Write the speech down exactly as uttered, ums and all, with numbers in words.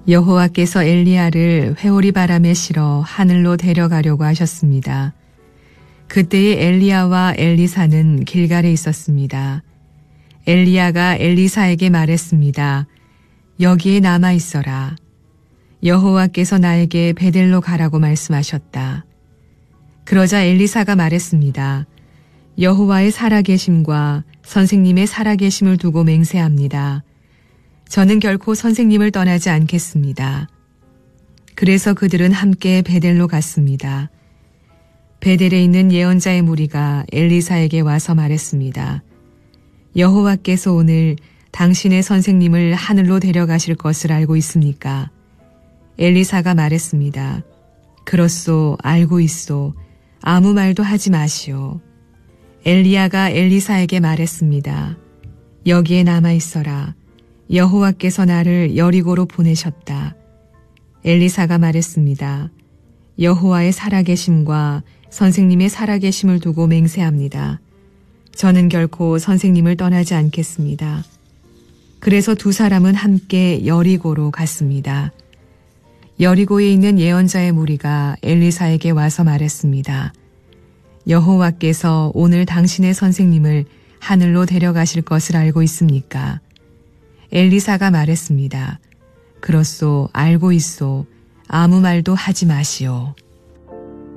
여호와께서 엘리야를 회오리 바람에 실어 하늘로 데려가려고 하셨습니다. 그때의 엘리야와 엘리사는 길갈에 있었습니다. 엘리야가 엘리사에게 말했습니다. 여기에 남아 있어라. 여호와께서 나에게 베델로 가라고 말씀하셨다. 그러자 엘리사가 말했습니다. 여호와의 살아계심과 선생님의 살아계심을 두고 맹세합니다. 저는 결코 선생님을 떠나지 않겠습니다. 그래서 그들은 함께 베델로 갔습니다. 베델에 있는 예언자의 무리가 엘리사에게 와서 말했습니다. 여호와께서 오늘 당신의 선생님을 하늘로 데려가실 것을 알고 있습니까? 엘리사가 말했습니다. 그렇소, 알고 있소. 아무 말도 하지 마시오. 엘리야가 엘리사에게 말했습니다. 여기에 남아 있어라. 여호와께서 나를 여리고로 보내셨다. 엘리사가 말했습니다. 여호와의 살아계심과 선생님의 살아계심을 두고 맹세합니다. 저는 결코 선생님을 떠나지 않겠습니다. 그래서 두 사람은 함께 여리고로 갔습니다. 여리고에 있는 예언자의 무리가 엘리사에게 와서 말했습니다. 여호와께서 오늘 당신의 선생님을 하늘로 데려가실 것을 알고 있습니까? 엘리사가 말했습니다. 그렇소, 알고 있소. 아무 말도 하지 마시오.